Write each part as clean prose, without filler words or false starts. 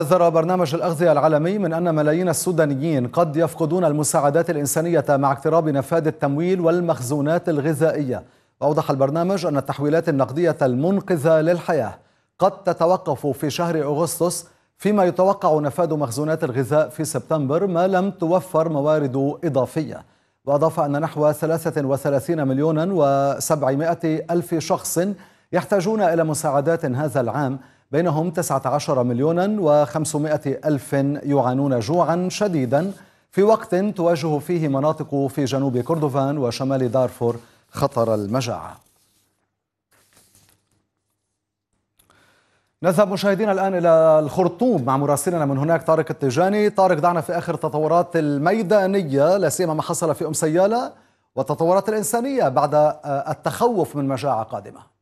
حذر برنامج الأغذية العالمي من أن ملايين السودانيين قد يفقدون المساعدات الإنسانية مع اقتراب نفاذ التمويل والمخزونات الغذائية. وأوضح البرنامج أن التحويلات النقدية المنقذة للحياة قد تتوقف في شهر أغسطس، فيما يتوقع نفاذ مخزونات الغذاء في سبتمبر ما لم توفر موارد إضافية. وأضاف أن نحو 33 مليون و700 ألف شخص يحتاجون إلى مساعدات هذا العام، بينهم 19 مليون و500 ألف يعانون جوعا شديدا، في وقت تواجه فيه مناطق في جنوب كردفان وشمال دارفور خطر المجاعة. نذهب مشاهدينا الآن إلى الخرطوم مع مراسلنا من هناك طارق التيجاني. طارق، دعنا في آخر التطورات الميدانية، لا سيما ما حصل في سيالة والتطورات الإنسانية بعد التخوف من مجاعة قادمة.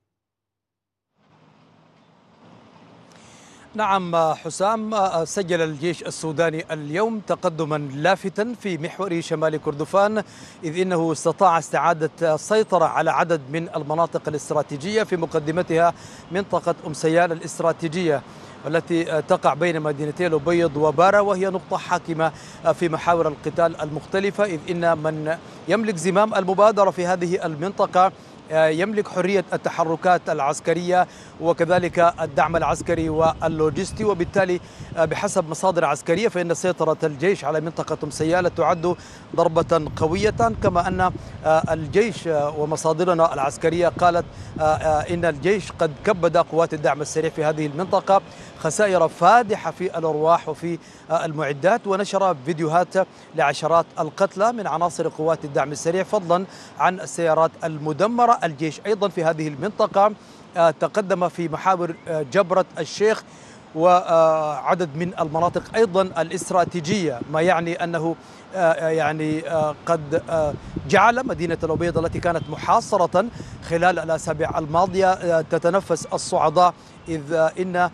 نعم حسام، سجل الجيش السوداني اليوم تقدما لافتا في محور شمال كردفان، إذ إنه استطاع استعادة السيطرة على عدد من المناطق الاستراتيجية، في مقدمتها منطقة سيال الاستراتيجية والتي تقع بين مدينتي الأبيض وبارا، وهي نقطة حاكمة في محاور القتال المختلفة، إذ إن من يملك زمام المبادرة في هذه المنطقة يملك حرية التحركات العسكرية وكذلك الدعم العسكري واللوجستي، وبالتالي بحسب مصادر عسكرية فإن سيطرة الجيش على منطقة سيالة تعد ضربة قوية، كما أن الجيش ومصادرنا العسكرية قالت إن الجيش قد كبد قوات الدعم السريع في هذه المنطقة خسائر فادحة في الأرواح وفي المعدات، ونشر فيديوهات لعشرات القتلى من عناصر قوات الدعم السريع، فضلا عن السيارات المدمرة. الجيش أيضا في هذه المنطقة تقدم في محاور جبرة الشيخ وعدد من المناطق أيضا الاستراتيجية، ما يعني أنه قد جعل مدينة الأبيض التي كانت محاصرة خلال الأسابيع الماضية تتنفس الصعداء، إذ إن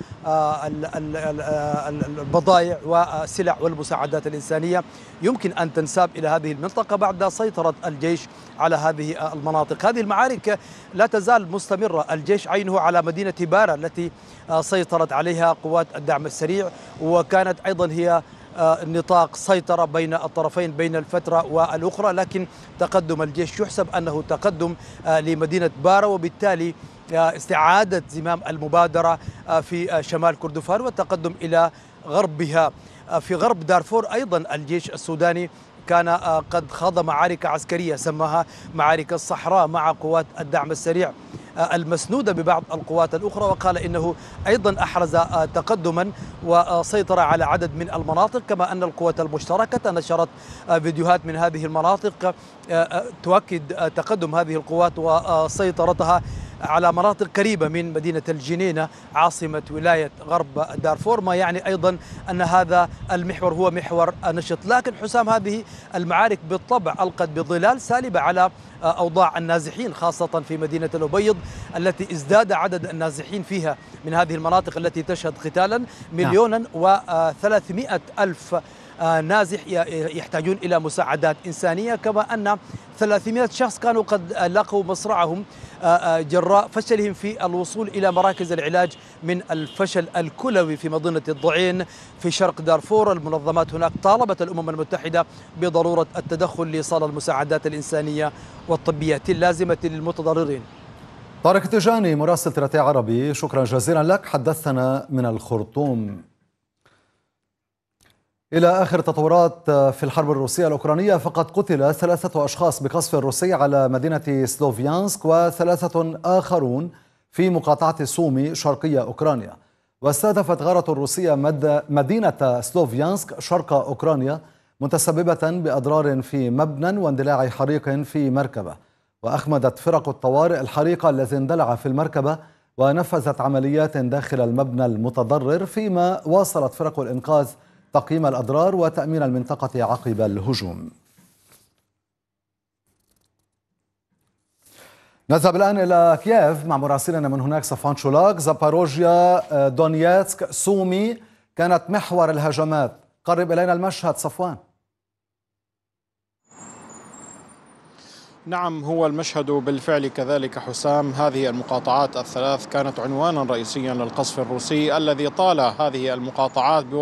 البضائع والسلع والمساعدات الإنسانية يمكن أن تنساب إلى هذه المنطقة بعد سيطرة الجيش على هذه المناطق. هذه المعارك لا تزال مستمرة، الجيش عينه على مدينة بارا التي سيطرت عليها قوات الدعم السريع، وكانت أيضا هي نطاق سيطرة بين الطرفين بين الفترة والأخرى، لكن تقدم الجيش يحسب أنه تقدم لمدينة بارا، وبالتالي استعادة زمام المبادرة في شمال كردفان والتقدم إلى غربها. في غرب دارفور أيضا الجيش السوداني كان قد خاض معارك عسكرية سماها معارك الصحراء مع قوات الدعم السريع المسنودة ببعض القوات الأخرى، وقال إنه أيضا أحرز تقدما وسيطر على عدد من المناطق، كما أن القوات المشتركة نشرت فيديوهات من هذه المناطق تؤكد تقدم هذه القوات وسيطرتها على مناطق قريبة من مدينة الجنينة عاصمة ولاية غرب دارفور، ما يعني أيضا أن هذا المحور هو محور نشط. لكن حسام، هذه المعارك بالطبع ألقت بظلال سالبة على أوضاع النازحين، خاصة في مدينة الأبيض التي ازداد عدد النازحين فيها من هذه المناطق التي تشهد قتالا 1,300,000 نازح يحتاجون إلى مساعدات إنسانية، كما أن 300 شخص كانوا قد لقوا مصرعهم جراء فشلهم في الوصول إلى مراكز العلاج من الفشل الكلوي في مدينة الضعين في شرق دارفور. المنظمات هناك طالبت الأمم المتحدة بضرورة التدخل لإيصال المساعدات الإنسانية والطبية اللازمة للمتضررين. طارق التيجاني مراسل ترتي عربي، شكرا جزيلا لك، حدثنا من الخرطوم. إلى آخر تطورات في الحرب الروسية الأوكرانية، فقد قتل 3 أشخاص بقصف روسي على مدينة سلوفيانسك و3 آخرون في مقاطعة سومي شرقية أوكرانيا. واستهدفت غارة روسية مدينة سلوفيانسك شرق أوكرانيا، متسببة بأضرار في مبنى واندلاع حريق في مركبة. وأخمدت فرق الطوارئ الحريق الذي اندلع في المركبة ونفذت عمليات داخل المبنى المتضرر، فيما واصلت فرق الإنقاذ تقييم الأضرار وتأمين المنطقة عقب الهجوم. نذهب الآن إلى كييف مع مراسلنا من هناك صفوان شولاك. زاباروجيا، دونيتسك، سومي كانت محور الهجمات، قرب إلينا المشهد صفوان. نعم، هو المشهد بالفعل كذلك حسام. هذه المقاطعات الثلاث كانت عنوانا رئيسيا للقصف الروسي الذي طال هذه المقاطعات